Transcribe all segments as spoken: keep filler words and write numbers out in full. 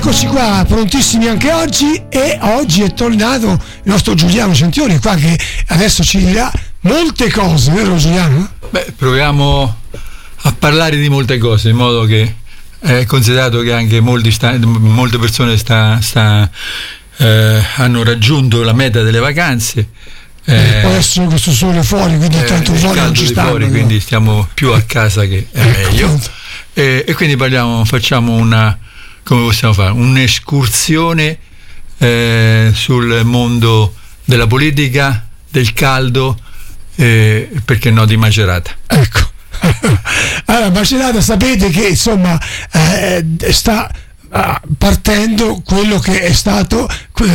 Eccoci qua, prontissimi anche oggi, e oggi è tornato il nostro Giuliano Centioni qua, che adesso ci dirà molte cose, vero Giuliano? Beh, proviamo a parlare di molte cose, in modo che è considerato che anche molti sta, molte persone sta, sta, eh, hanno raggiunto la meta delle vacanze. Eh, poi adesso questo sole fuori, quindi eh, tanto fuori non ci stanno, fuori, quindi stiamo più a casa che è ecco, meglio. E, e quindi parliamo, facciamo una, come possiamo fare, un'escursione eh, sul mondo della politica, del caldo, eh, perché no di Macerata. Ecco. Allora, Macerata, sapete che insomma eh, sta partendo quello che è stato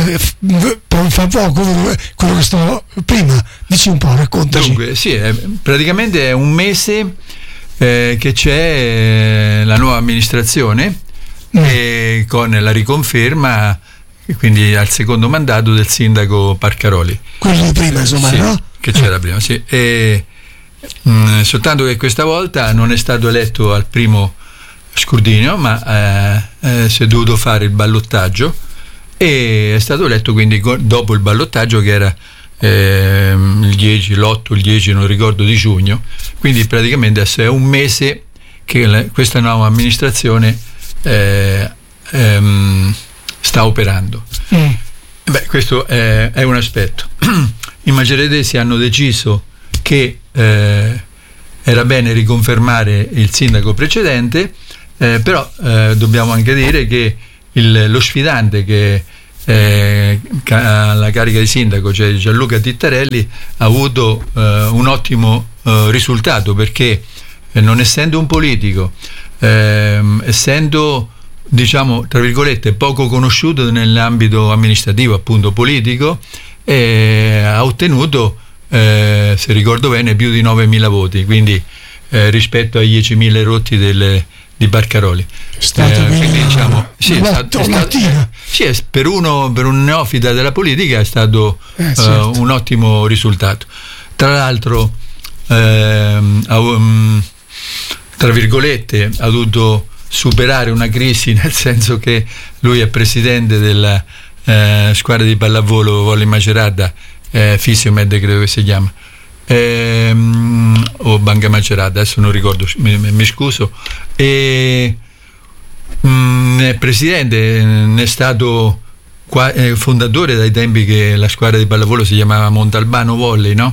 fa poco quello che stavo prima. Dici un po', raccontaci. Dunque, sì, è, praticamente è un mese eh, che c'è la nuova amministrazione mm. e con la riconferma, quindi al secondo mandato del sindaco Parcaroli. Quello di prima, insomma, sì, no? Che c'era eh. prima, sì. E, mh, soltanto che questa volta non è stato eletto al primo scrutinio, ma eh, eh, si è dovuto fare il ballottaggio, e è stato eletto quindi dopo il ballottaggio, che era eh, il dieci, l'otto, il dieci, non ricordo, di giugno. Quindi praticamente adesso è un mese che la, questa nuova amministrazione eh, ehm, sta operando. Mm. Beh, questo è, è un aspetto. I maceratesi hanno deciso che eh, era bene riconfermare il sindaco precedente, eh, però eh, dobbiamo anche dire che il, lo sfidante che eh, ha la carica di sindaco, cioè Gianluca Tittarelli, ha avuto eh, un ottimo eh, risultato, perché eh, non essendo un politico, eh, essendo, diciamo, tra virgolette, poco conosciuto nell'ambito amministrativo, appunto politico, eh, ha ottenuto, eh, se ricordo bene, più di novemila voti, quindi eh, rispetto ai diecimila rotti delle, di Parcaroli. È stato, eh, quindi, diciamo, sì, è stato, è stato, eh, sì, è, per uno, per un neofita della politica è stato eh, certo. uh, un ottimo risultato. Tra l'altro, ehm, um, tra virgolette, ha dovuto superare una crisi, nel senso che lui è presidente della eh, squadra di pallavolo Volley Macerata, eh, Fisiomed credo che si chiama, ehm, o Banca Macerata, adesso non ricordo, mi, mi scuso, e mh, è presidente, ne è stato qua, eh, fondatore dai tempi che la squadra di pallavolo si chiamava Montalbano Volley, no?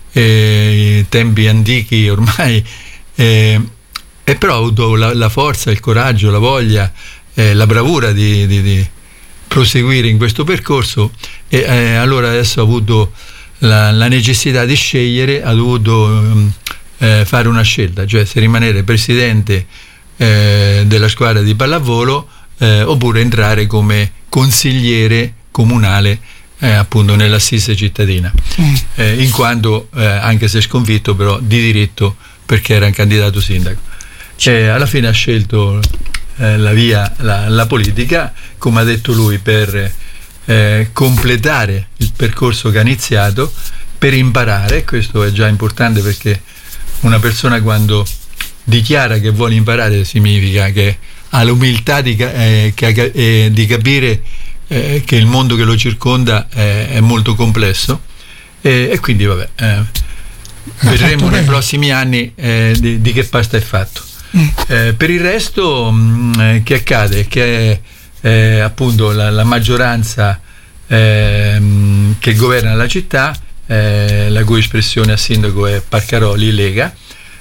E, tempi antichi ormai, eh, e però ha avuto la, la forza, il coraggio, la voglia, eh, la bravura di, di, di proseguire in questo percorso, e eh, allora adesso ha avuto la, la necessità di scegliere, ha dovuto um, eh, fare una scelta, cioè se rimanere presidente eh, della squadra di pallavolo eh, oppure entrare come consigliere comunale eh, appunto nell'assise cittadina, mm. eh, in quanto, eh, anche se sconfitto, però di diritto, perché era un candidato sindaco. E alla fine ha scelto eh, la via, la, la politica, come ha detto lui, per eh, completare il percorso che ha iniziato, per imparare. Questo è già importante, perché una persona, quando dichiara che vuole imparare, significa che ha l'umiltà di, eh, che, eh, di capire eh, che il mondo che lo circonda eh, è molto complesso, e, e quindi vabbè, eh, vedremo nei prossimi anni eh, di, di che pasta è fatto. Mm. Eh, per il resto, mh, che accade? Che eh, appunto la, la maggioranza eh, mh, che governa la città, eh, la cui espressione a sindaco è Parcaroli, Lega,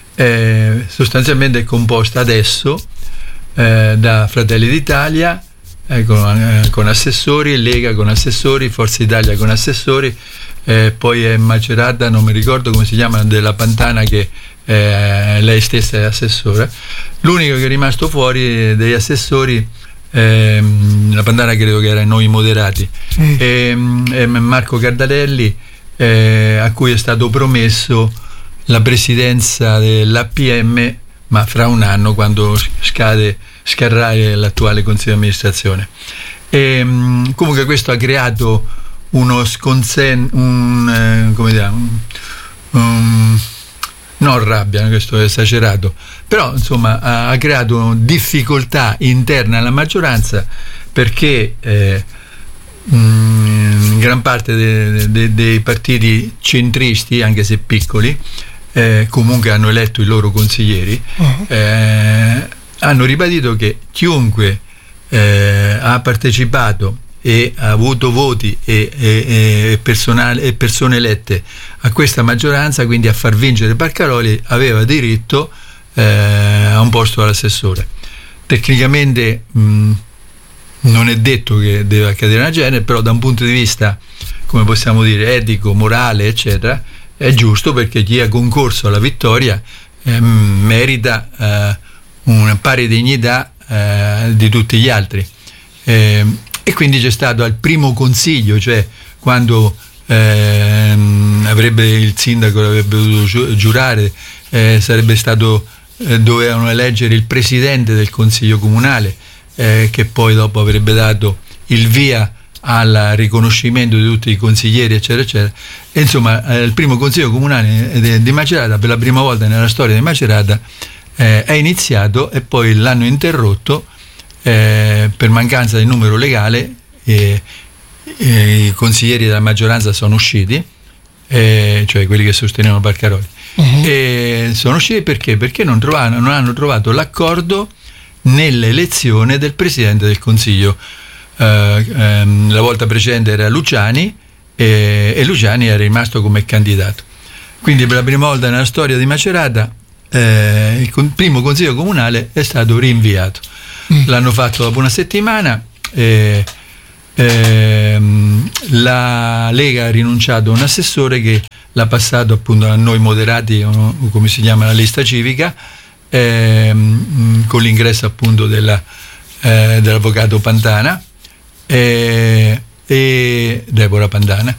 eh, sostanzialmente è composta adesso eh, da Fratelli d'Italia eh, con, eh, con assessori, Lega con assessori, Forza Italia con assessori, eh, poi è Macerata, non mi ricordo come si chiama, della Pantana, che Eh, lei stessa è assessore. L'unico che è rimasto fuori degli assessori, eh, la Pantana credo che era Noi Moderati, mm. e, e Marco Cardarelli, eh, a cui è stato promesso la presidenza dell'A P M, ma fra un anno, quando scade scarrà l'attuale consiglio di amministrazione. E, comunque questo ha creato uno sconsen un, eh, come dire, un, un non rabbia, questo è esagerato, però insomma ha, ha creato difficoltà interna alla maggioranza, perché eh, mh, gran parte de, de, dei partiti centristi, anche se piccoli, eh, comunque hanno eletto i loro consiglieri, uh-huh. eh, hanno ribadito che chiunque eh, ha partecipato e ha avuto voti e, e, e, personale, e persone elette a questa maggioranza, quindi a far vincere Parcaroli, aveva diritto eh, a un posto all'assessore. Tecnicamente mh, non è detto che deve accadere una genere, però da un punto di vista, come possiamo dire, etico, morale, eccetera, è giusto, perché chi ha concorso alla vittoria eh, merita eh, una pari dignità eh, di tutti gli altri. Eh, e quindi c'è stato al primo consiglio, cioè quando eh, avrebbe il sindaco avrebbe dovuto giurare, eh, sarebbe stato eh, dovevano eleggere il presidente del consiglio comunale, eh, che poi dopo avrebbe dato il via al riconoscimento di tutti i consiglieri, eccetera eccetera. E insomma eh, il primo consiglio comunale di Macerata, per la prima volta nella storia di Macerata, eh, è iniziato e poi l'hanno interrotto Eh, per mancanza di numero legale. eh, eh, I consiglieri della maggioranza sono usciti, eh, cioè quelli che sostenevano Parcaroli, uh-huh. e sono usciti perché? Perché non, trovano, non hanno trovato l'accordo nell'elezione del presidente del consiglio. Eh, ehm, la volta precedente era Luciani, e, e Luciani era rimasto come candidato. Quindi per la prima volta nella storia di Macerata eh, il con, primo consiglio comunale è stato rinviato. L'hanno fatto dopo una settimana, eh, ehm, la Lega ha rinunciato a un assessore che l'ha passato appunto a noi moderati, o come si chiama la lista civica, ehm, con l'ingresso appunto della, eh, dell'avvocato Pantana, eh, e Deborah Pantana,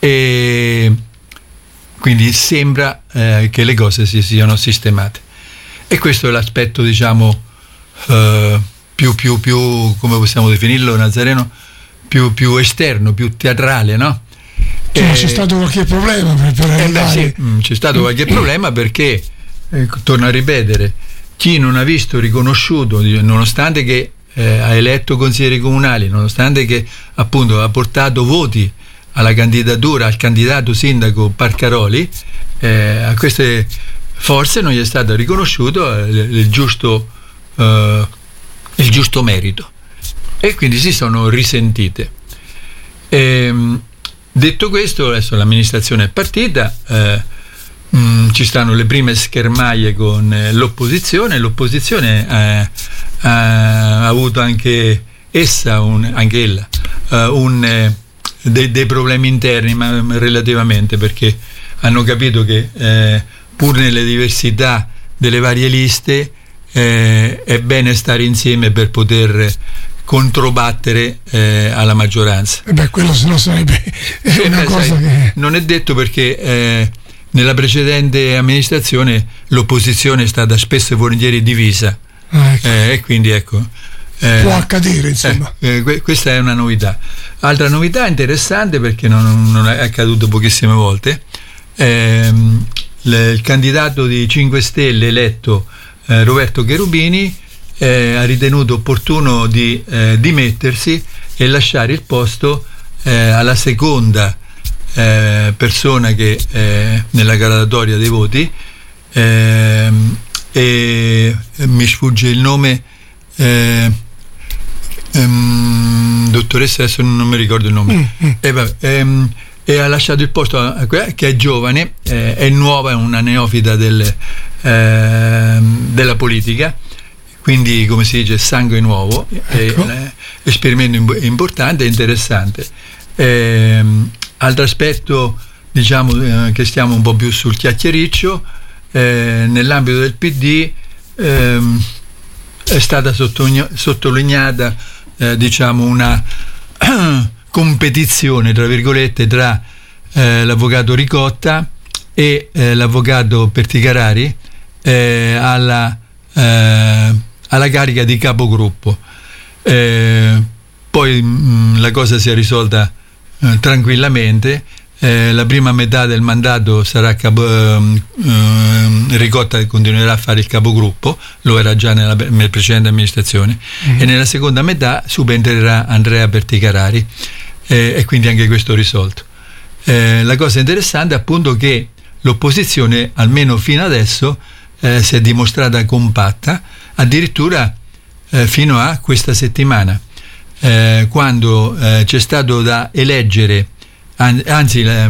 e quindi sembra eh, che le cose si siano sistemate. E questo è l'aspetto, diciamo, eh, più, più, più, come possiamo definirlo, Nazareno, più, più esterno, più teatrale, no? Cioè, eh, c'è stato qualche problema per, per eh beh, sì, c'è stato qualche problema perché, eh, torno a ripetere, chi non ha visto riconosciuto, nonostante che eh, ha eletto consiglieri comunali, nonostante che appunto ha portato voti alla candidatura, al candidato sindaco Parcaroli, eh, a queste forze non gli è stato riconosciuto il, il giusto eh, il giusto merito, e quindi si sono risentite. E, detto questo, adesso l'amministrazione è partita, eh, mh, ci stanno le prime schermaglie con eh, l'opposizione. L'opposizione eh, ha avuto anche essa, un, anche ella, eh, un, eh, dei, dei problemi interni, ma relativamente, perché hanno capito che eh, pur nelle diversità delle varie liste Eh, è bene stare insieme per poter controbattere eh, alla maggioranza. E beh, quello se no sarebbe sì, una beh, cosa sai, che non è detto, perché eh, nella precedente amministrazione l'opposizione è stata spesso e volentieri divisa, ah, ecco. eh, e quindi ecco eh, può accadere, insomma. Eh, eh, questa è una novità. Altra novità interessante, perché non, non è accaduto pochissime volte, ehm, le, il candidato di cinque Stelle eletto, Eh, Roberto Cherubini, eh, ha ritenuto opportuno di eh, dimettersi e lasciare il posto eh, alla seconda eh, persona che eh, nella graduatoria dei voti, eh, e mi sfugge il nome, eh, ehm, dottoressa, adesso non mi ricordo il nome, mm-hmm. e, vabbè, ehm, e ha lasciato il posto a quella che è giovane, eh, è nuova, è una neofita del, eh, della politica, quindi, come si dice, sangue nuovo, ecco. È, eh, esperimento importante e interessante. Eh, altro aspetto, diciamo, eh, che stiamo un po' più sul chiacchiericcio, eh, nell'ambito del P D eh, è stata sottolineata eh, diciamo una competizione, tra virgolette, tra eh, l'avvocato Ricotta e eh, l'avvocato Perticarari eh, alla, eh, alla carica di capogruppo. Eh, poi mh, la cosa si è risolta eh, tranquillamente, eh, la prima metà del mandato sarà capo, eh, eh, Ricotta continuerà a fare il capogruppo, lo era già nella, nella precedente amministrazione, mm-hmm. e nella seconda metà subentrerà Andrea Perticarari, eh, e quindi anche questo risolto. Eh, la cosa interessante è appunto che l'opposizione, almeno fino adesso, eh, si è dimostrata compatta, addirittura eh, fino a questa settimana, eh, quando eh, c'è stato da eleggere, an- anzi la,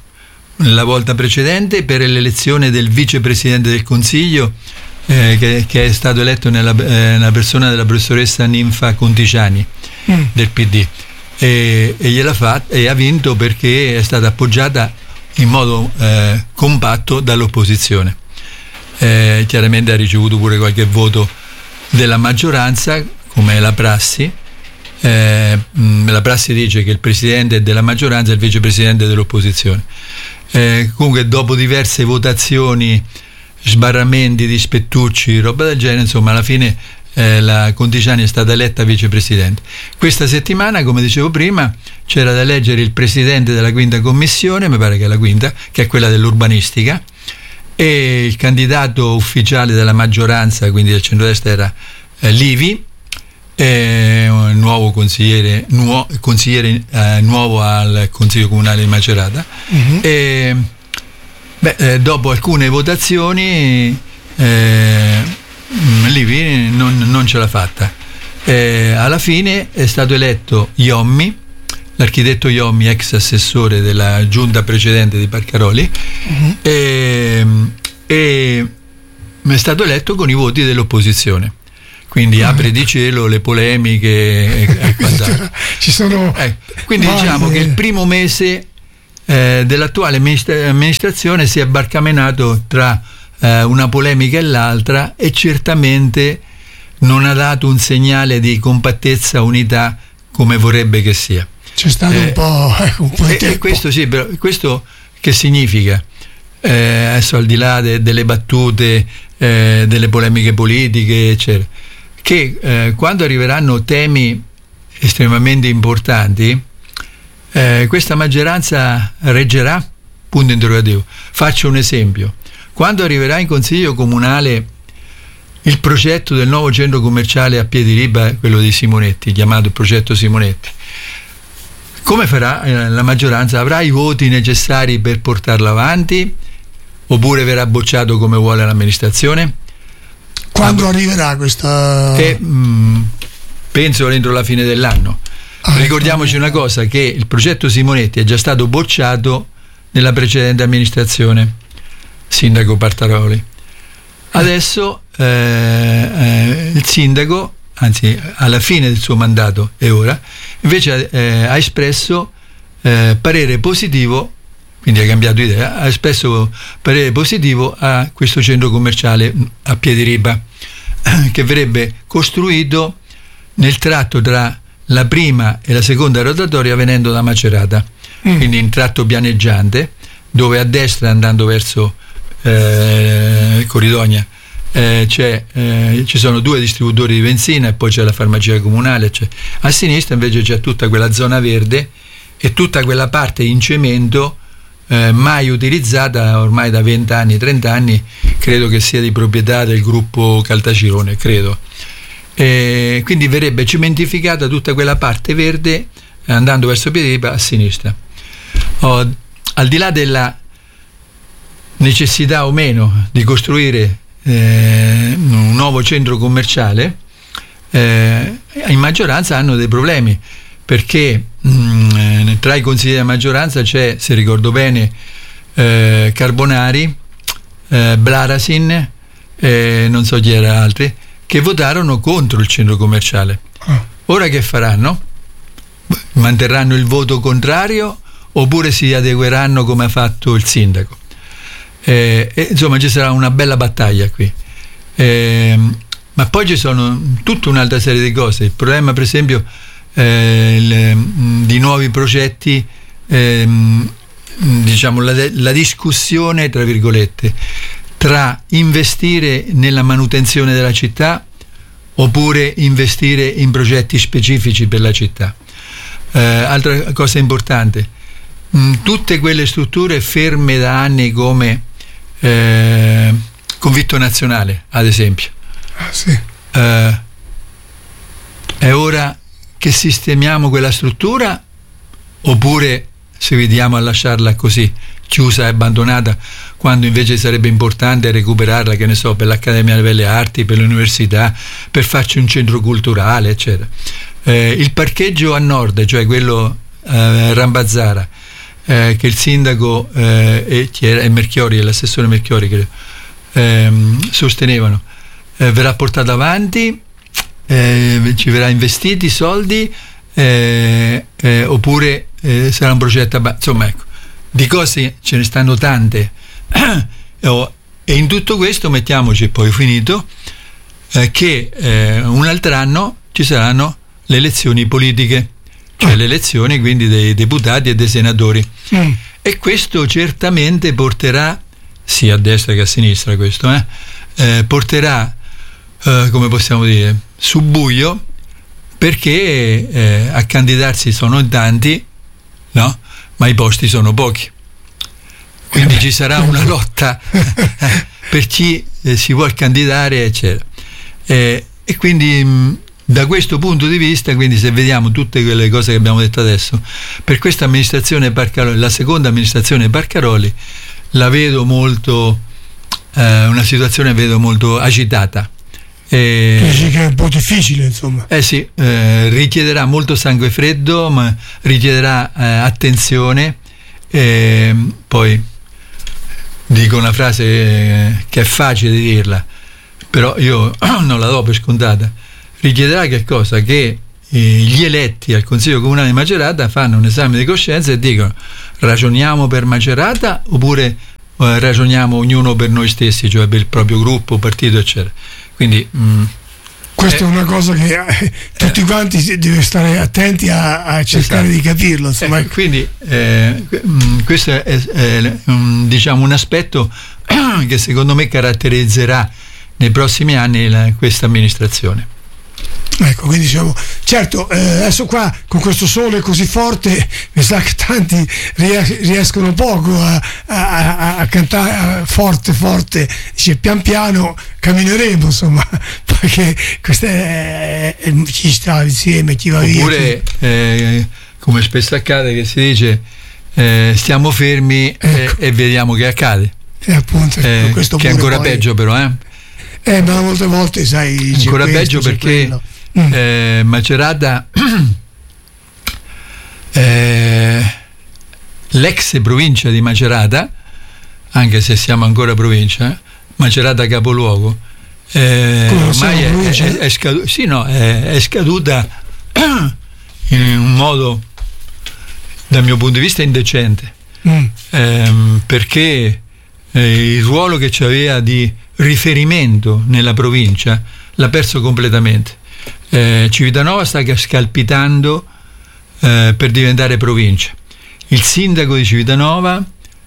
la volta precedente per l'elezione del vicepresidente del Consiglio, eh, che, che è stato eletto nella, eh, nella persona della professoressa Ninfa Conticiani mm. del P D, e, e gliela fa, e ha vinto perché è stata appoggiata in modo eh, compatto dall'opposizione. Eh, chiaramente ha ricevuto pure qualche voto della maggioranza, come è la prassi. Eh, mh, la prassi dice che il presidente è della maggioranza e il vicepresidente è dell'opposizione. Eh, comunque, dopo diverse votazioni, sbarramenti di spettucci, roba del genere, insomma, alla fine eh, la Conticiani è stata eletta vicepresidente. Questa settimana, come dicevo prima, c'era da eleggere il presidente della quinta commissione, mi pare che è la quinta, che è quella dell'urbanistica, e il candidato ufficiale della maggioranza, quindi del centrodestra, era eh, Livi, eh, un nuovo consigliere, nuo, consigliere eh, nuovo al Consiglio Comunale di Macerata. Uh-huh. E, beh, eh, dopo alcune votazioni eh, Livi non, non ce l'ha fatta. Eh, alla fine è stato eletto Iommi, l'architetto Iommi, ex assessore della giunta precedente di Parcaroli, uh-huh. e, e è stato eletto con i voti dell'opposizione. Quindi uh-huh. apre di cielo le polemiche e, e quant'altro. Ci sono eh, quindi varie... diciamo che il primo mese eh, dell'attuale amministra- amministrazione si è barcamenato tra eh, una polemica e l'altra, e certamente non ha dato un segnale di compattezza, unità come vorrebbe che sia. C'è stato eh, un po', eh, un po' di tempo. E questo sì, però questo che significa? Eh, adesso, al di là de, delle battute, eh, delle polemiche politiche, eccetera, che eh, quando arriveranno temi estremamente importanti, eh, questa maggioranza reggerà? Punto interrogativo. Faccio un esempio. Quando arriverà in Consiglio Comunale il progetto del nuovo centro commerciale a Piediriba, quello di Simonetti, chiamato il progetto Simonetti, come farà eh, la maggioranza? Avrà i voti necessari per portarlo avanti, oppure verrà bocciato come vuole l'amministrazione? Quando ah, arriverà questa? E, mh, penso entro la fine dell'anno. Ah, Ricordiamoci una cosa, che il progetto Simonetti è già stato bocciato nella precedente amministrazione, sindaco Partaroli. Adesso eh, eh, il sindaco, anzi alla fine del suo mandato e ora, invece eh, ha espresso eh, parere positivo, quindi ha cambiato idea, ha espresso parere positivo a questo centro commerciale a Piediriba, che verrebbe costruito nel tratto tra la prima e la seconda rotatoria venendo da Macerata, mm. quindi in tratto pianeggiante, dove a destra, andando verso eh, Corridogna, Eh, c'è, eh, ci sono due distributori di benzina e poi c'è la farmacia comunale, c'è. A sinistra invece c'è tutta quella zona verde e tutta quella parte in cemento eh, mai utilizzata ormai da venti anni, trenta anni, credo che sia di proprietà del gruppo Caltacirone, credo. E quindi verrebbe cementificata tutta quella parte verde eh, andando verso Piediriba a sinistra. Oh, al di là della necessità o meno di costruire Eh, un nuovo centro commerciale, eh, in maggioranza hanno dei problemi, perché mh, tra i consiglieri della maggioranza c'è, se ricordo bene, eh, Carbonari, eh, Blarasin, eh, non so chi era altri, che votarono contro il centro commerciale. Ora che faranno? Manterranno il voto contrario oppure si adegueranno come ha fatto il sindaco? Eh, eh, insomma, ci sarà una bella battaglia qui, eh, ma poi ci sono tutta un'altra serie di cose. Il problema, per esempio, eh, le, di nuovi progetti, eh, diciamo la, la discussione tra virgolette tra investire nella manutenzione della città oppure investire in progetti specifici per la città. Eh, altra cosa importante, mh, tutte quelle strutture ferme da anni come eh, Convitto Nazionale, ad esempio. Ah, sì. eh, è ora che sistemiamo quella struttura, oppure se vediamo a lasciarla così chiusa e abbandonata, quando invece sarebbe importante recuperarla, che ne so, per l'Accademia delle Belle Arti, per l'università, per farci un centro culturale, eccetera. Eh, il parcheggio a nord, cioè quello eh, Rambazzara, eh, che il sindaco eh, e, chi era, e Merchiori, e l'assessore Merchiori credo, ehm, sostenevano, eh, verrà portato avanti, eh, ci verrà investiti soldi, eh, eh, oppure eh, sarà un progetto abba- insomma, ecco, di cose ce ne stanno tante. E in tutto questo mettiamoci, poi finito, eh, che eh, un altro anno ci saranno le elezioni politiche, cioè le elezioni quindi dei deputati e dei senatori, mm. e questo certamente porterà, sia a destra che a sinistra, questo eh, eh, porterà eh, come possiamo dire, subbuglio, perché eh, a candidarsi sono in tanti, no? Ma i posti sono pochi, quindi eh ci sarà una lotta per chi eh, si vuol candidare, eccetera. Eh, e quindi mh, da questo punto di vista, quindi se vediamo tutte quelle cose che abbiamo detto adesso, per questa amministrazione Barcaroli, la seconda amministrazione Barcaroli, la vedo molto eh, una situazione vedo molto agitata. Eh, Dici che è un po' difficile, insomma. Eh sì, eh, richiederà molto sangue freddo, ma richiederà eh, attenzione. Eh, poi dico una frase eh, che è facile di dirla, però io non la do per scontata. Richiederà che cosa? Che eh, gli eletti al Consiglio Comunale di Macerata fanno un esame di coscienza e dicono: ragioniamo per Macerata oppure eh, ragioniamo ognuno per noi stessi, cioè per il proprio gruppo, partito, eccetera. Quindi mh, questa eh, è una cosa che eh, tutti quanti deve stare attenti a, a cercare esatto. di capirlo, insomma. Eh, quindi eh, mh, questo è, è um, diciamo un aspetto che secondo me caratterizzerà nei prossimi anni la, questa amministrazione. Ecco, quindi diciamo, certo, eh, adesso qua con questo sole così forte mi sa che tanti ries- riescono poco a, a, a, a cantare forte forte, dice pian piano cammineremo, insomma, perché questo è, è, chi sta insieme, chi va via. Oppure, eh, come spesso accade, che si dice eh, stiamo fermi, ecco. e, e vediamo che accade. E appunto, eh, questo che è ancora poi, peggio però, eh? Eh, ma molte volte sai ancora peggio perché mm. eh, Macerata eh, l'ex provincia di Macerata, anche se siamo ancora provincia, Macerata capoluogo, eh, ormai è, è, è, scaduta, sì, no, è, è scaduta in un modo, dal mio punto di vista, indecente, mm. eh, perché eh, il ruolo che c'aveva di riferimento nella provincia l'ha perso completamente. eh, Civitanova sta scalpitando eh, per diventare provincia. Il sindaco di Civitanova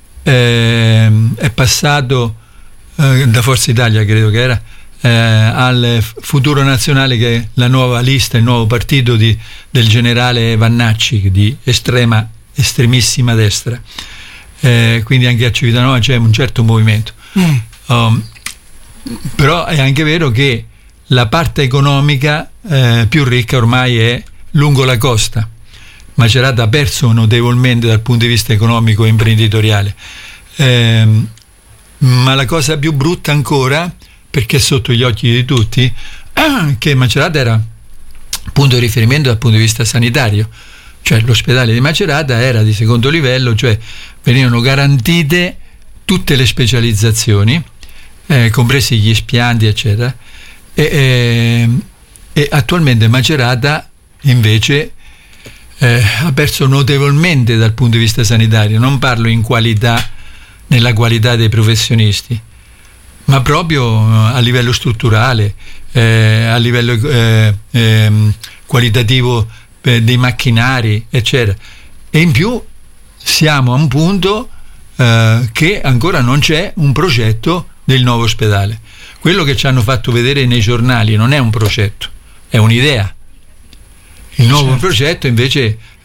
eh, è passato eh, da Forza Italia, credo che era, eh, al Futuro Nazionale, che è la nuova lista, il nuovo partito di, del generale Vannacci, di estrema estremissima destra. Eh, quindi anche a Civitanova c'è un certo movimento. mm. um, Però è anche vero che la parte economica eh, più ricca ormai è lungo la costa. Macerata ha perso notevolmente dal punto di vista economico e imprenditoriale, eh, ma la cosa più brutta ancora, perché è sotto gli occhi di tutti, eh, che Macerata era punto di riferimento dal punto di vista sanitario, cioè l'ospedale di Macerata era di secondo livello, cioè venivano garantite tutte le specializzazioni, Eh, compresi gli espianti, eccetera, e, e, e attualmente Macerata invece eh, ha perso notevolmente dal punto di vista sanitario. Non parlo in qualità, nella qualità dei professionisti, ma proprio a livello strutturale, eh, a livello eh, eh, qualitativo eh, dei macchinari, eccetera. E in più siamo a un punto eh, che ancora non c'è un progetto del nuovo ospedale. Quello che ci hanno fatto vedere nei giornali non è un progetto, è un'idea. Il nuovo certo. progetto invece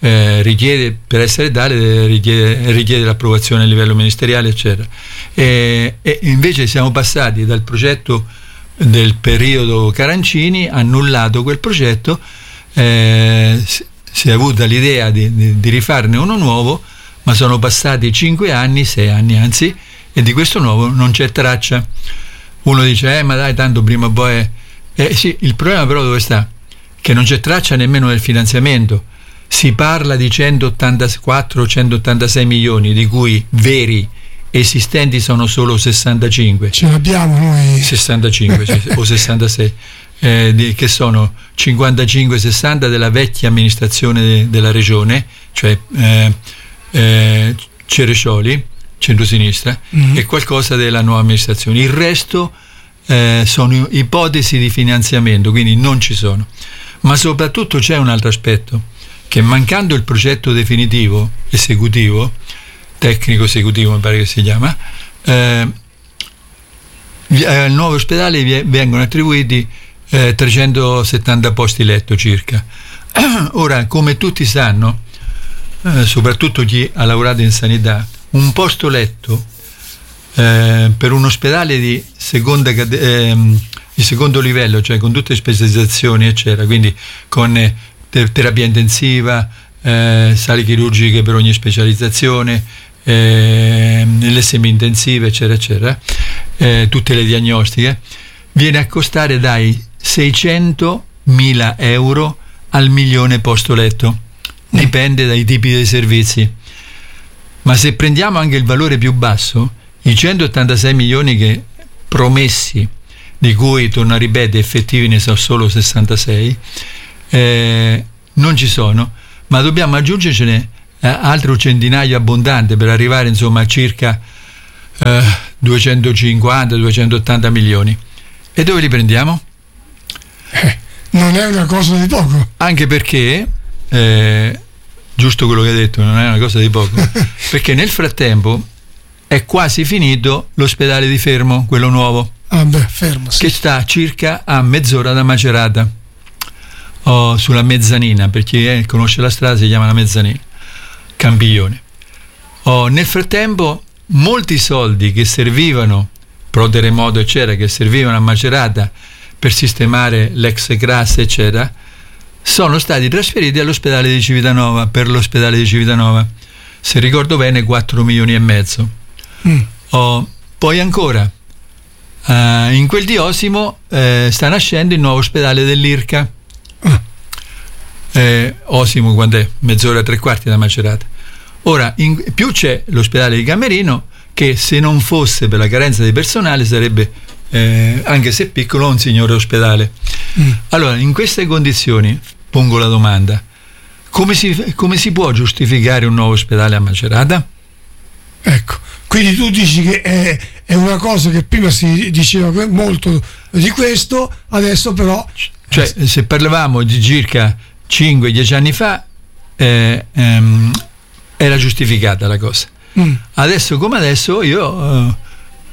eh, richiede, per essere tale richiede, richiede l'approvazione a livello ministeriale, eccetera. E, e invece siamo passati dal progetto del periodo Carancini, annullato quel progetto, eh, si è avuta l'idea di, di, di rifarne uno nuovo, ma sono passati cinque anni, sei anni anzi, e di questo nuovo non c'è traccia. Uno dice, eh ma dai, tanto prima o poi... Eh, sì, il problema però dove sta? Che non c'è traccia nemmeno del finanziamento. Si parla di centottantaquattro centottantasei milioni, di cui veri esistenti sono solo sessantacinque. Ce l'abbiamo noi. sessantacinque sì, o sessantasei, eh, di, che sono cinquantacinque sessanta della vecchia amministrazione de, della regione, cioè eh, eh, Cerescioli, centrosinistra, mm-hmm. e qualcosa della nuova amministrazione. Il resto eh, sono ipotesi di finanziamento, quindi non ci sono. Ma soprattutto c'è un altro aspetto, che mancando il progetto definitivo, esecutivo, tecnico esecutivo mi pare che si chiama, eh, al nuovo ospedale vengono attribuiti eh, trecentosettanta posti letto circa. Ora, come tutti sanno, eh, soprattutto chi ha lavorato in sanità, un posto letto eh, per un ospedale di, seconda, eh, di secondo livello, cioè con tutte le specializzazioni eccetera, quindi con eh, terapia intensiva, eh, sale chirurgiche per ogni specializzazione, eh, le semi-intensive eccetera eccetera, eh, tutte le diagnostiche, viene a costare dai seicentomila euro al milione posto letto, dipende dai tipi dei servizi. Ma se prendiamo anche il valore più basso, i centottantasei milioni che promessi, di cui, torno a ripetere, effettivi ne sono solo sessantasei, eh, non ci sono, ma dobbiamo aggiungercene eh, altro centinaio abbondante per arrivare insomma a circa eh, duecentocinquanta duecentottanta milioni. E dove li prendiamo? Eh, non è una cosa di poco. Anche perché, eh, giusto quello che hai detto, non è una cosa di poco, perché nel frattempo è quasi finito l'ospedale di Fermo, quello nuovo, ah beh, Fermo, sì. che sta circa a mezz'ora da Macerata, oh, sulla Mezzanina, per chi eh, conosce la strada si chiama la Mezzanina, Campiglione. Oh, nel frattempo molti soldi che servivano, pro terremoto eccetera, che servivano a Macerata per sistemare l'ex Gras eccetera, sono stati trasferiti all'ospedale di Civitanova, per l'ospedale di Civitanova, se ricordo bene quattro milioni e mezzo. Mm. Oh, poi ancora uh, in quel di Osimo eh, sta nascendo il nuovo ospedale dell'Irca. Mm. eh, Osimo quant'è? Mezz'ora, tre quarti da Macerata. Ora in più c'è l'ospedale di Camerino, che se non fosse per la carenza di personale sarebbe, eh, anche se piccolo, un signore ospedale. Mm. Allora, in queste condizioni pongo la domanda: come si, come si può giustificare un nuovo ospedale a Macerata? Ecco, quindi tu dici che è, è una cosa che prima si diceva molto di questo, adesso però... Cioè, se parlavamo di circa cinque dieci anni fa, eh, ehm, era giustificata la cosa. Mm. Adesso come adesso io, eh,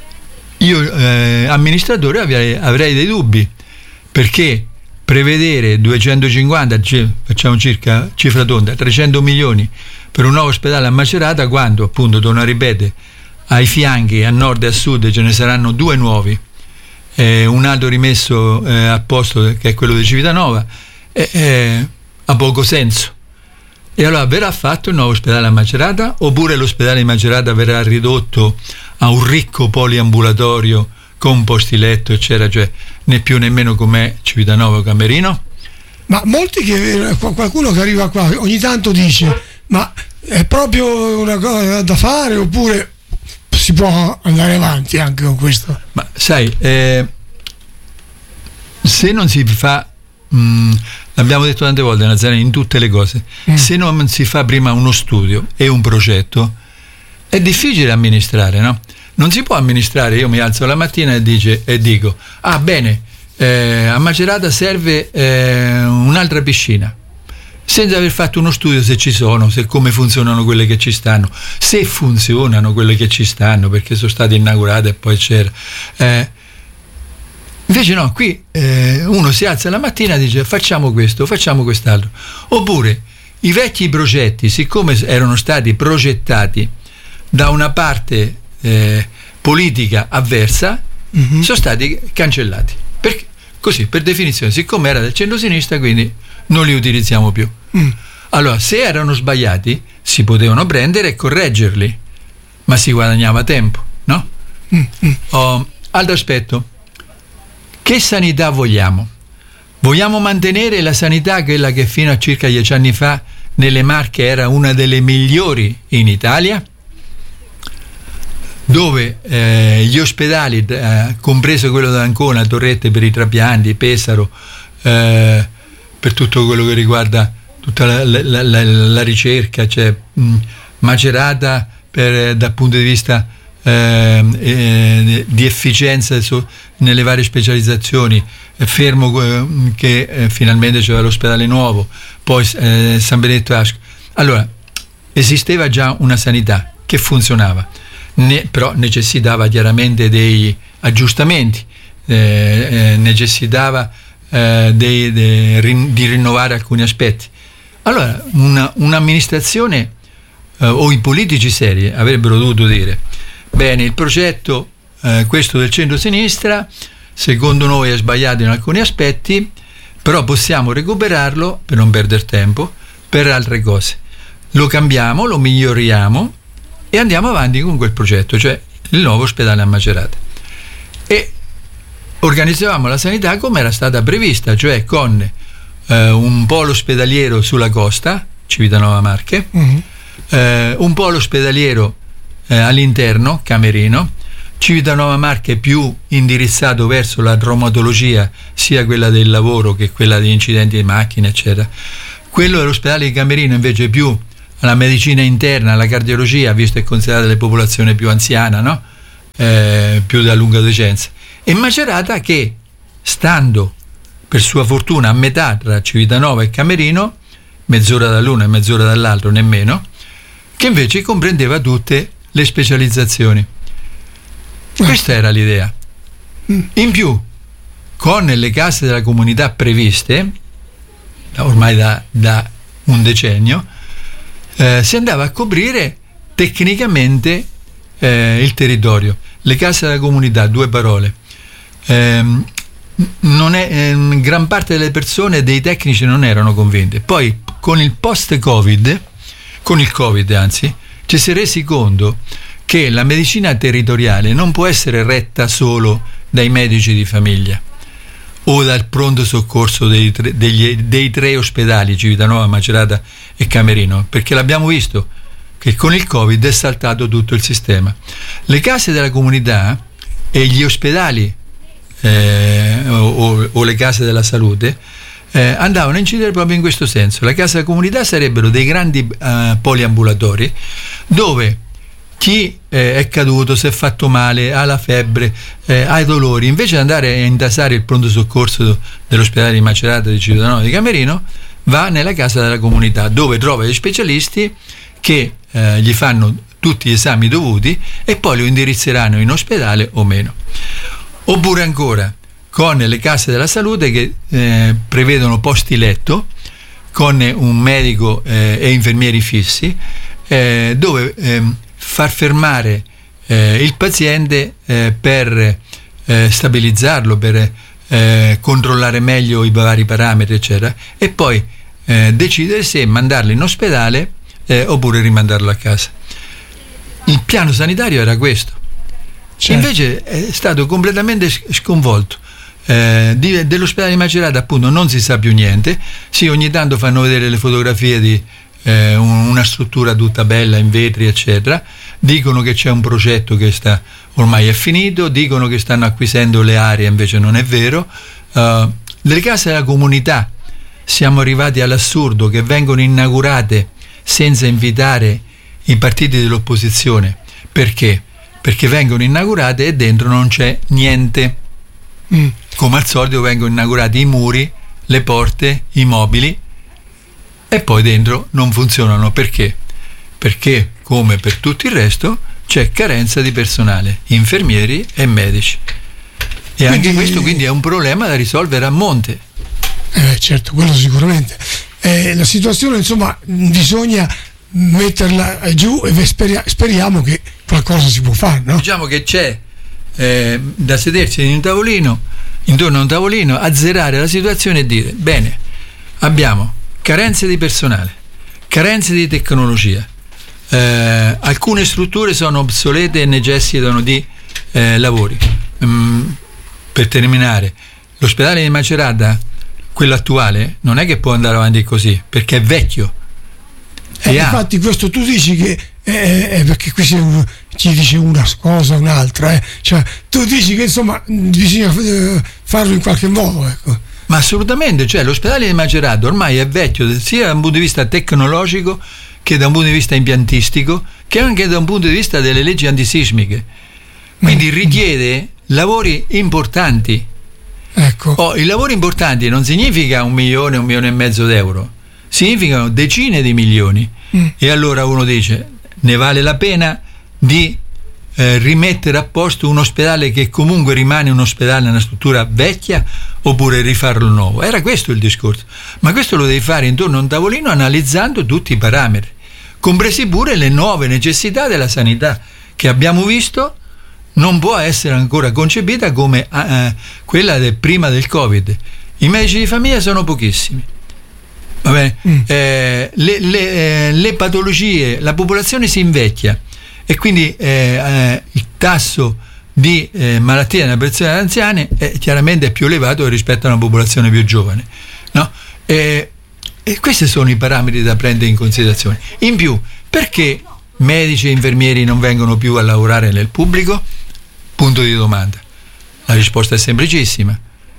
io eh, amministratore avrei, avrei dei dubbi, perché prevedere duecentocinquanta, cioè, facciamo circa cifra tonda, trecento milioni per un nuovo ospedale a Macerata, quando appunto, torno a ripetere, ai fianchi, a nord e a sud ce ne saranno due nuovi, eh, un altro rimesso eh, a posto che è quello di Civitanova, eh, eh, ha poco senso. E allora verrà fatto il nuovo ospedale a Macerata, oppure l'ospedale di Macerata verrà ridotto a un ricco poliambulatorio con posti letto eccetera, cioè né più nemmeno com'è Civitanova o Camerino? Ma molti che qualcuno che arriva qua ogni tanto dice: ma è proprio una cosa da fare, oppure si può andare avanti anche con questo? Ma sai, eh, se non si fa, mh, l'abbiamo detto tante volte Nazareno, in tutte le cose, mm. se non si fa prima uno studio e un progetto, è difficile amministrare, no? Non si può amministrare, io mi alzo la mattina e, dice, e dico: ah bene, eh, a Macerata serve eh, un'altra piscina, senza aver fatto uno studio se ci sono, se come funzionano quelle che ci stanno, se funzionano quelle che ci stanno, perché sono state inaugurate e poi c'era. Eh, invece no, qui eh, uno si alza la mattina e dice: facciamo questo, facciamo quest'altro. Oppure i vecchi progetti, siccome erano stati progettati da una parte eh, politica avversa, mm-hmm. sono stati cancellati. Perché? Così, per definizione, siccome era del centro-sinistra, quindi non li utilizziamo più. Mm. Allora, se erano sbagliati, si potevano prendere e correggerli, ma si guadagnava tempo, no? Mm-hmm. Oh, altro aspetto, che sanità vogliamo? Vogliamo mantenere la sanità, quella che fino a circa dieci anni fa nelle Marche era una delle migliori in Italia, dove eh, gli ospedali, eh, compreso quello d'Ancona, Torrette per i trapianti, Pesaro, eh, per tutto quello che riguarda tutta la, la, la, la ricerca, cioè mh, Macerata per, dal punto di vista eh, eh, di efficienza su, nelle varie specializzazioni, eh, Fermo eh, che eh, finalmente c'era l'ospedale nuovo, poi eh, San Benedetto Asco. Allora, esisteva già una sanità che funzionava, ne, però necessitava chiaramente dei aggiustamenti, eh, eh, necessitava eh, dei, dei, di rinnovare alcuni aspetti. Allora, una, un'amministrazione eh, o i politici seri avrebbero dovuto dire: bene, il progetto eh, questo del centro-sinistra secondo noi è sbagliato in alcuni aspetti, però possiamo recuperarlo per non perdere tempo per altre cose. Lo cambiamo, lo miglioriamo e andiamo avanti con quel progetto, cioè il nuovo ospedale a Macerata. E organizzavamo la sanità come era stata prevista, cioè con eh, un polo ospedaliero sulla costa, Civitanova Marche, mm-hmm. eh, un polo ospedaliero eh, all'interno, Camerino, Civitanova Marche più indirizzato verso la traumatologia, sia quella del lavoro che quella di incidenti di macchine, eccetera. Quello dell'ospedale di Camerino invece più alla medicina interna, alla cardiologia, visto che è considerata la popolazione più anziana, no? Eh, più da lunga decenza. E Macerata che, stando per sua fortuna a metà tra Civitanova e Camerino, mezz'ora dall'uno e mezz'ora dall'altro, nemmeno, che invece comprendeva tutte le specializzazioni. Questa era l'idea. In più, con le case della comunità previste, ormai da, da un decennio, eh, si andava a coprire tecnicamente eh, il territorio. Le case della comunità, due parole. Eh, non è, eh, gran parte delle persone, dei tecnici, non erano convinte. Poi, con il post-Covid, con il Covid anzi, ci si è resi conto che la medicina territoriale non può essere retta solo dai medici di famiglia o dal pronto soccorso dei tre, degli, dei tre ospedali, Civitanova, Macerata e Camerino, perché l'abbiamo visto che con il Covid è saltato tutto il sistema. Le case della comunità e gli ospedali eh, o, o le case della salute eh, andavano a incidere proprio in questo senso. Le case della comunità sarebbero dei grandi eh, poliambulatori dove chi eh, è caduto, si è fatto male, ha la febbre, eh, ha i dolori, invece di andare a intasare il pronto soccorso dell'ospedale di Macerata, di Civitanova, di Camerino, va nella casa della comunità, dove trova gli specialisti che eh, gli fanno tutti gli esami dovuti e poi lo indirizzeranno in ospedale o meno. Oppure ancora con le case della salute che eh, prevedono posti letto con un medico eh, e infermieri fissi, eh, dove eh, far fermare eh, il paziente eh, per eh, stabilizzarlo, per eh, controllare meglio i vari parametri, eccetera, e poi eh, decidere se mandarlo in ospedale eh, oppure rimandarlo a casa. Il piano sanitario era questo. Certo. Invece è stato completamente sconvolto. Eh, di, dell'ospedale di Macerata appunto non si sa più niente. Sì, ogni tanto fanno vedere le fotografie di eh, una struttura tutta bella in vetri, eccetera. Dicono che c'è un progetto che sta ormai è finito, dicono che stanno acquisendo le aree, invece non è vero. Uh, le case della comunità, siamo arrivati all'assurdo che vengono inaugurate senza invitare i partiti dell'opposizione. Perché? Perché vengono inaugurate e dentro non c'è niente. Mm. Come al solito vengono inaugurati i muri, le porte, i mobili e poi dentro non funzionano. Perché? Perché, come per tutto il resto, c'è carenza di personale, infermieri e medici. E anche questo quindi è un problema da risolvere a monte. Eh, certo, quello sicuramente. Eh, eh, la situazione, insomma, bisogna metterla giù e speria- speriamo che qualcosa si può fare, no? Diciamo che c'è eh, da sedersi in un tavolino, intorno a un tavolino, azzerare la situazione e dire: bene, abbiamo carenze di personale, carenze di tecnologia, eh, alcune strutture sono obsolete e necessitano di eh, lavori. Mm, per terminare, l'ospedale di Macerata, quello attuale, non è che può andare avanti così, perché è vecchio. Eh, infatti questo tu dici che eh, eh, perché qui si, ci dice una cosa un'altra, eh. Cioè tu dici che insomma bisogna eh, farlo in qualche modo, ecco. Ma assolutamente, cioè l'ospedale di Macerata ormai è vecchio sia da un punto di vista tecnologico che da un punto di vista impiantistico, che anche da un punto di vista delle leggi antisismiche, quindi richiede lavori importanti. Ecco. Oh, i lavori importanti non significa un milione, un milione e mezzo d'euro, significano decine di milioni. Mm. E allora uno dice: ne vale la pena di eh, rimettere a posto un ospedale che comunque rimane un ospedale, una struttura vecchia, oppure rifarlo nuovo? Era questo il discorso, ma questo lo devi fare intorno a un tavolino analizzando tutti i parametri, compresi pure le nuove necessità della sanità, che abbiamo visto non può essere ancora concepita come eh, quella del prima del Covid. I medici di famiglia sono pochissimi, va bene? Mm. Eh, le, le, eh, le patologie, la popolazione si invecchia e quindi eh, eh, il tasso di eh, malattie nelle persone anziane è chiaramente più elevato rispetto a una popolazione più giovane, no? Eh, e questi sono i parametri da prendere in considerazione. In più, perché medici e infermieri non vengono più a lavorare nel pubblico? Punto di domanda. La risposta è semplicissima: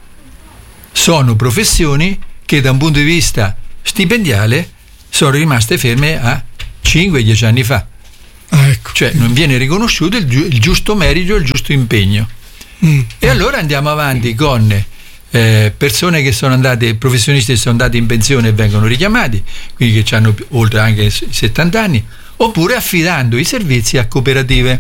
sono professioni che da un punto di vista stipendiale sono rimaste ferme a cinque dieci anni fa. Ah, ecco. Cioè non viene riconosciuto il, gi- il giusto merito, il giusto impegno. Mm. E allora andiamo avanti con eh, persone che sono andate, professionisti che sono andati in pensione e vengono richiamati, quindi che hanno più, oltre anche i settanta anni, oppure affidando i servizi a cooperative,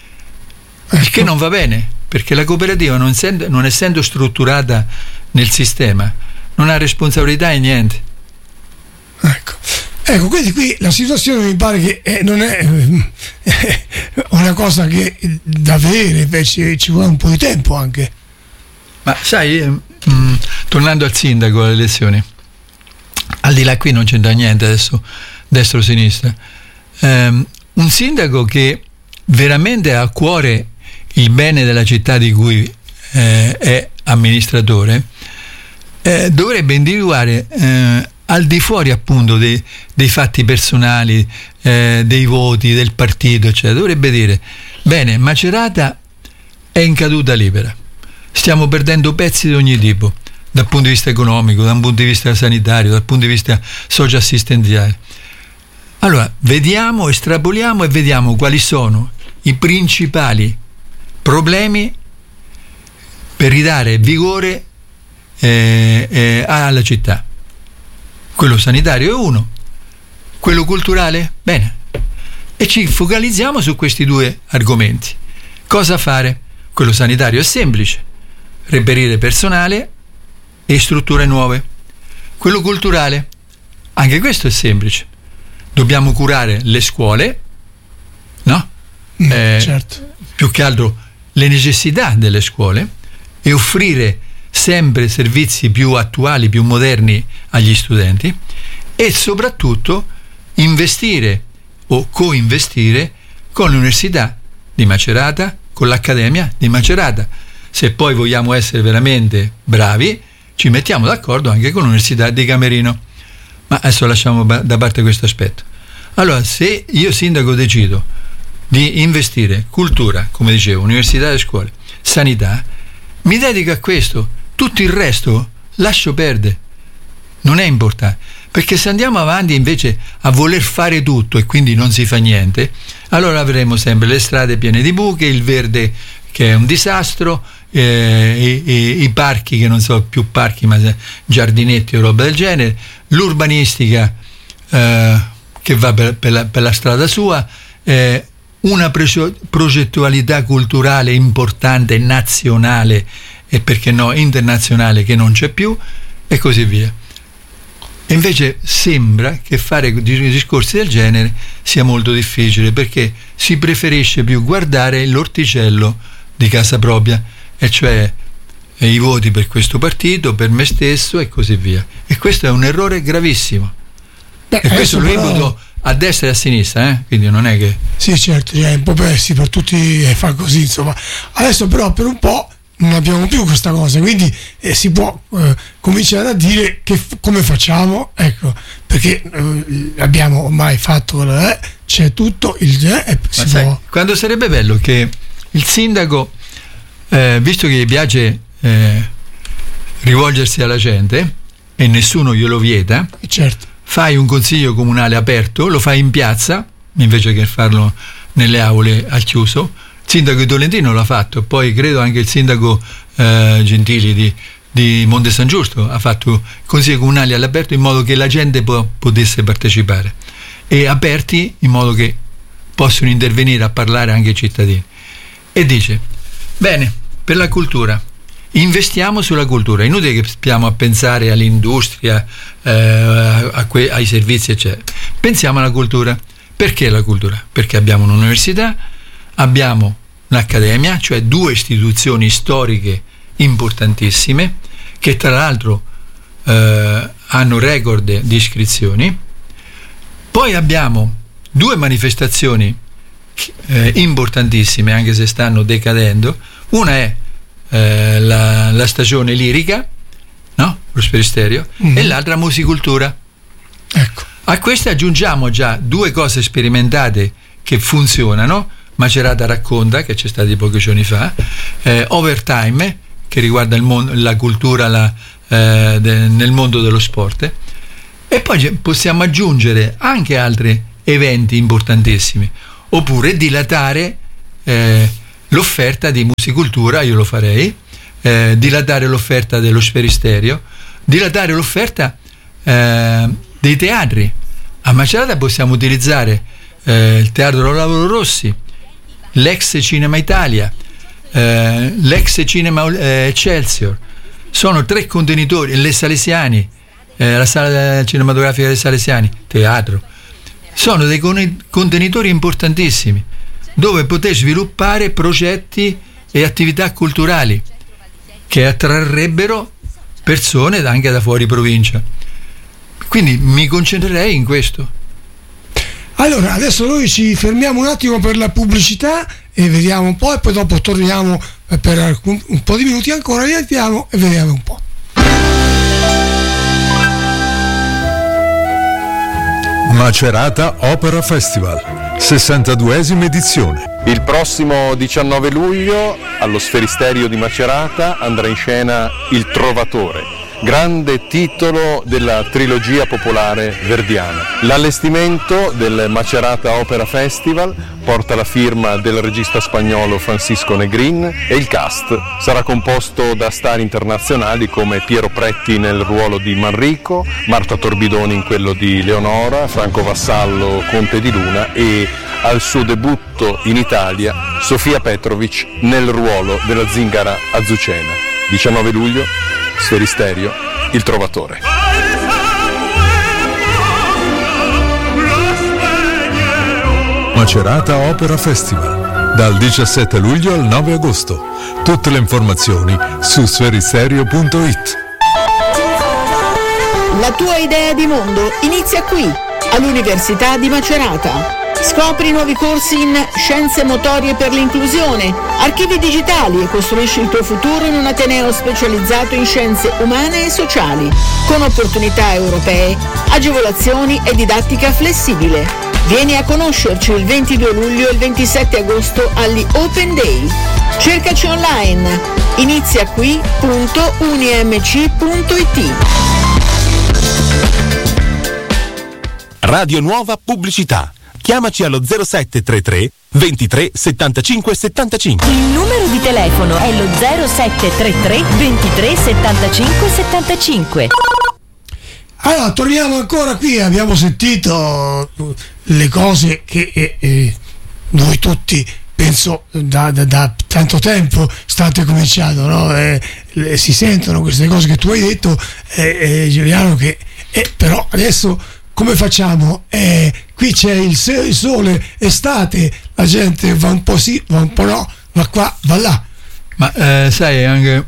il che non va bene, perché la cooperativa, non essendo, non essendo strutturata nel sistema, non ha responsabilità e niente. Ecco. Ecco, quindi qui la situazione mi pare che eh, non è eh, una cosa che da avere, invece ci vuole un po' di tempo anche. Ma sai, eh, mh, tornando al sindaco, alle elezioni, al di là qui non c'entra niente adesso, destra o sinistra, um, un sindaco che veramente ha a cuore il bene della città di cui eh, è amministratore, eh, dovrebbe individuare eh, al di fuori appunto dei, dei fatti personali, eh, dei voti, del partito, eccetera, dovrebbe dire: bene, Macerata è in caduta libera, stiamo perdendo pezzi di ogni tipo, dal punto di vista economico, dal punto di vista sanitario, dal punto di vista socio-assistenziale. Allora vediamo, estrapoliamo e vediamo quali sono i principali problemi per ridare vigore eh, eh, alla città. Quello sanitario è uno, quello culturale, bene, e ci focalizziamo su questi due argomenti. Cosa fare? Quello sanitario è semplice: reperire personale e strutture nuove. Quello culturale, anche questo è semplice: dobbiamo curare le scuole, no? Mm, eh, certo. Più che altro le necessità delle scuole, e offrire sempre servizi più attuali, più moderni agli studenti, e soprattutto investire o coinvestire con l'Università di Macerata, con l'Accademia di Macerata. Se poi vogliamo essere veramente bravi, ci mettiamo d'accordo anche con l'Università di Camerino, ma adesso lasciamo da parte questo aspetto. Allora, se io sindaco decido di investire cultura, come dicevo, università e scuole, sanità, mi dedico a questo. Tutto il resto lascio perdere, non è importante, perché se andiamo avanti invece a voler fare tutto e quindi non si fa niente, allora avremo sempre le strade piene di buche, il verde che è un disastro, eh, i, i, i parchi che non sono più parchi ma giardinetti o roba del genere, l'urbanistica eh, che va per, per, la, per la strada sua, eh, una progettualità culturale importante, nazionale e perché no internazionale, che non c'è più, e così via. E invece sembra che fare discorsi del genere sia molto difficile, perché si preferisce più guardare l'orticello di casa propria, e cioè eh, i voti per questo partito, per me stesso e così via. E questo è un errore gravissimo. Beh, e questo lo ripeto però... a destra e a sinistra, eh? Quindi non è che... Sì, certo, è un po' persi per tutti e fa così, insomma. Adesso però per un po' non abbiamo più questa cosa, quindi eh, si può eh, cominciare a dire che f- come facciamo, ecco, perché eh, abbiamo ormai fatto, eh, c'è tutto il eh, e si sai, può... Quando sarebbe bello che il sindaco, eh, visto che gli piace eh, rivolgersi alla gente e nessuno glielo vieta, certo, fai un consiglio comunale aperto, lo fai in piazza invece che farlo nelle aule al chiuso. Il sindaco di Tolentino l'ha fatto, poi credo anche il sindaco eh, Gentili di, di Monte San Giusto ha fatto consigli comunali all'aperto, in modo che la gente po- potesse partecipare, e aperti in modo che possono intervenire a parlare anche i cittadini. E dice: bene, per la cultura investiamo sulla cultura, inutile che stiamo a pensare all'industria, eh, a que- ai servizi eccetera, pensiamo alla cultura. Perché la cultura? Perché abbiamo un'università, abbiamo l'Accademia, cioè due istituzioni storiche importantissime, che tra l'altro eh, hanno record di iscrizioni. Poi abbiamo due manifestazioni eh, importantissime, anche se stanno decadendo. Una è eh, la, la stagione lirica, no? Lo Sferisterio, mm-hmm. e l'altra musicultura. Ecco. A queste aggiungiamo già due cose sperimentate che funzionano: Macerata racconta, che c'è stati pochi giorni fa, eh, Overtime, che riguarda il mon- la cultura la, eh, de- nel mondo dello sport, e poi possiamo aggiungere anche altri eventi importantissimi, oppure dilatare eh, l'offerta di musicultura, io lo farei, eh, dilatare l'offerta dello Sferisterio, dilatare l'offerta eh, dei teatri. A Macerata possiamo utilizzare eh, il Teatro Lauro Rossi, l'ex Cinema Italia, eh, l'ex Cinema eh, Excelsior. Sono tre contenitori, le Salesiani, eh, la sala cinematografica dei Salesiani, teatro. Sono dei con- contenitori importantissimi, dove poter sviluppare progetti e attività culturali che attrarrebbero persone anche da fuori provincia. Quindi mi concentrerei in questo. Allora, adesso noi ci fermiamo un attimo per la pubblicità e vediamo un po', e poi dopo torniamo per alcun, un po' di minuti ancora, rientriamo e vediamo un po'. Macerata Opera Festival, sessantaduesima edizione. Il prossimo diciannove luglio allo Sferisterio di Macerata andrà in scena Il Trovatore, grande titolo della trilogia popolare verdiana. L'allestimento del Macerata Opera Festival porta la firma del regista spagnolo Francisco Negrin e il cast sarà composto da star internazionali come Piero Pretti nel ruolo di Manrico, Marta Torbidoni in quello di Leonora, Franco Vassallo conte di Luna e al suo debutto in Italia Sofia Petrovic nel ruolo della zingara Azucena. diciannove luglio, Sferisterio, Il Trovatore. Macerata Opera Festival, dal diciassette luglio al nove agosto. Tutte le informazioni su sferisterio punto it. La tua idea di mondo inizia qui, all'Università di Macerata. Scopri nuovi corsi in Scienze Motorie per l'Inclusione, Archivi Digitali e costruisci il tuo futuro in un ateneo specializzato in scienze umane e sociali, con opportunità europee, agevolazioni e didattica flessibile. Vieni a conoscerci il ventidue luglio e il ventisette agosto agli Open Day. Cercaci online, inizia qui punto unimc punto it. Radio Nuova Pubblicità. Chiamaci allo zero sette tre tre ventitré settantacinque settantacinque. Il numero di telefono è lo zero sette tre tre ventitré settantacinque settantacinque. Allora, torniamo ancora qui, abbiamo sentito le cose che eh, eh, voi tutti, penso, da, da, da tanto tempo state cominciando, no? Eh, le, si sentono queste cose che tu hai detto, eh, eh, Giuliano, che eh, però adesso come facciamo? Eh, qui c'è il, il sole, estate, la gente va un po' sì, va un po' no, va qua, va là. Ma eh, sai anche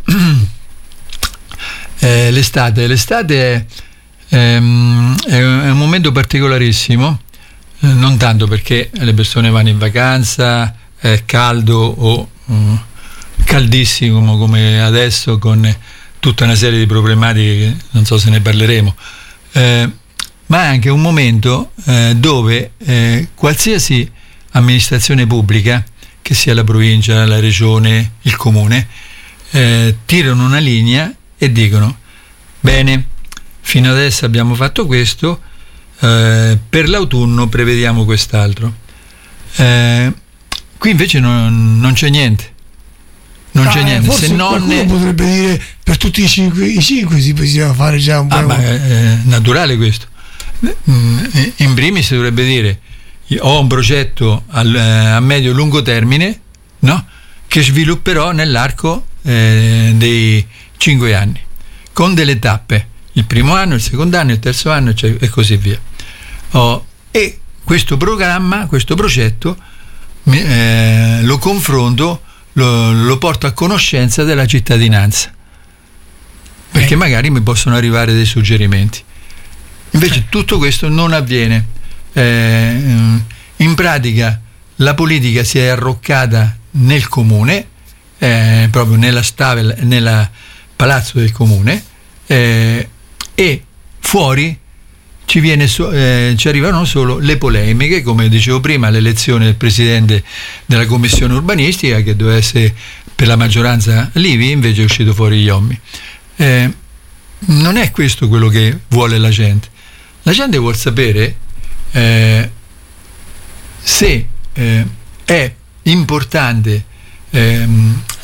eh, l'estate, l'estate è, ehm, è un momento particolarissimo, eh, non tanto perché le persone vanno in vacanza, è caldo o um, caldissimo come adesso, con tutta una serie di problematiche che non so se ne parleremo, eh, ma è anche un momento eh, dove eh, qualsiasi amministrazione pubblica, che sia la provincia, la regione, il comune, eh, tirano una linea e dicono: bene, fino adesso abbiamo fatto questo, eh, per l'autunno prevediamo quest'altro. Eh, qui invece non, non c'è niente. Non ah, c'è niente, forse se non ne... potrebbe dire per tutti i cinque, i cinque si poteva fare già un po'. Ah, ma è naturale questo. In primis dovrebbe dire: ho un progetto al, a medio e lungo termine, no? Che svilupperò nell'arco eh, dei cinque anni, con delle tappe, il primo anno, il secondo anno, il terzo anno, cioè, e così via. Oh, e questo programma, questo progetto eh, lo confronto, lo, lo porto a conoscenza della cittadinanza, perché eh. magari mi possono arrivare dei suggerimenti. Invece tutto questo non avviene. Eh, in pratica la politica si è arroccata nel comune, eh, proprio nella stava, nel palazzo del comune, eh, e fuori ci, viene so, eh, ci arrivano solo le polemiche, come dicevo prima, l'elezione del presidente della commissione urbanistica, che doveva essere per la maggioranza Livi, invece è uscito fuori Iommi. Eh, non è questo quello che vuole la gente. La gente vuol sapere eh, se eh, è importante eh,